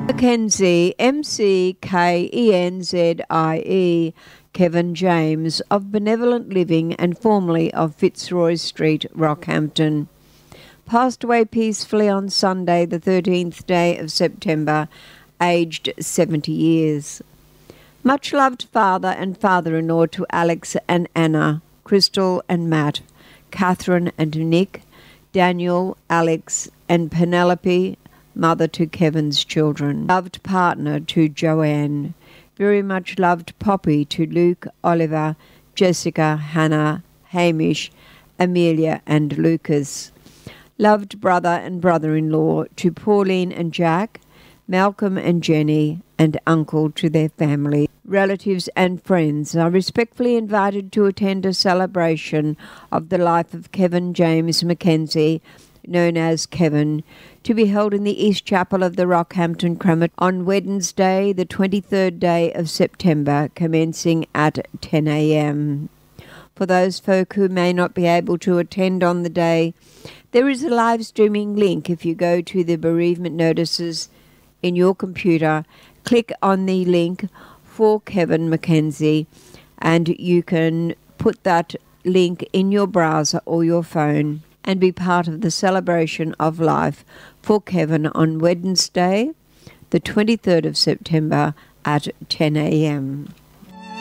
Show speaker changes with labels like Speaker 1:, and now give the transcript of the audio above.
Speaker 1: Mackenzie, Mckenzie, Kevin James, of Benevolent Living and formerly of Fitzroy Street, Rockhampton, passed away peacefully on Sunday, the 13th day of September, aged 70 years. Much loved father and father-in-law to Alex and Anna, Crystal and Matt, Catherine and Nick, Daniel, Alex and Penelope, mother to Kevin's children. Loved partner to Joanne. Very much loved Poppy to Luke, Oliver, Jessica, Hannah, Hamish, Amelia and Lucas. Loved brother and brother-in-law to Pauline and Jack, Malcolm and Jenny, and uncle to their family. Relatives and friends are respectfully invited to attend a celebration of the life of Kevin James Mackenzie, known as Kevin, to be held in the East Chapel of the Rockhampton Crematory on Wednesday, the 23rd day of September, commencing at 10 a.m. For those folk who may not be able to attend on the day, there is a live streaming link. If you go to the bereavement notices in your computer, click on the link for Kevin Mackenzie, and you can put that link in your browser or your phone and be part of the celebration of life for Kevin on Wednesday, the 23rd of September at 10 a.m.